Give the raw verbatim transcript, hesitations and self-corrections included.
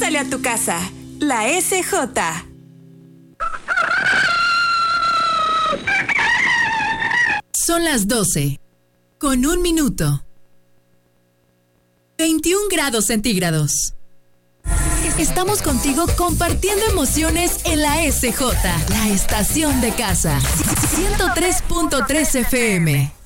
Pregúntale a tu casa. La S J. Son las doce, con un minuto. veintiún grados centígrados. Estamos contigo compartiendo emociones en la S J, la estación de casa. ciento tres punto tres F M.